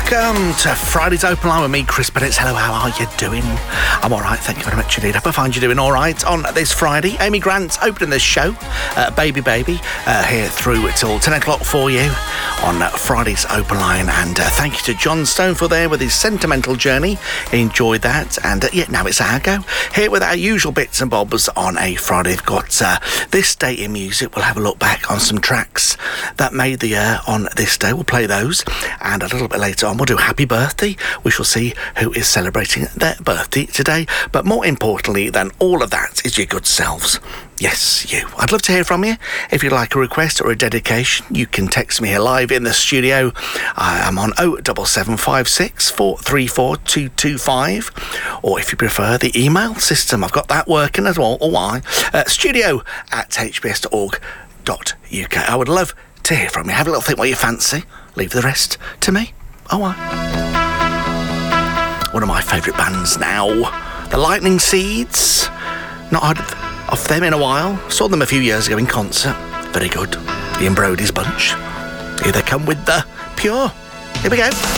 Welcome to Friday's Open Line with me, Chris Bennett. Hello, how are you doing? I'm all right, thank you very much indeed. Hope I find you doing all right on this Friday. Amy Grant's opening this show, Baby here through till 10 o'clock for you on Friday's Open Line. And thank you to John Stonefield there with his sentimental journey. Enjoyed that. And now it's our go. Here with our usual bits and bobs on a Friday. We've got This Day in Music. We'll have a look back on some tracks that made the year on this day. We'll play those. And a little bit later on, we'll do Happy Birthday. We shall see who is celebrating their birthday today. But more importantly than all of that is your good selves. Yes, you. I'd love to hear from you. If you'd like a request or a dedication, you can text me here live in the studio. I'm on 07756 434 225. Or if you prefer, the email system. I've got that working as well. Or why? studio@hbs.org.uk. I would love to hear from you. Have a little think what you fancy. Leave the rest to me. Oh, why? One of my favourite bands now, the Lightning Seeds. Not heard of them in a while. Saw them a few years ago in concert. Very good. Ian Brody's bunch. Here they come with the Pure. Here we go.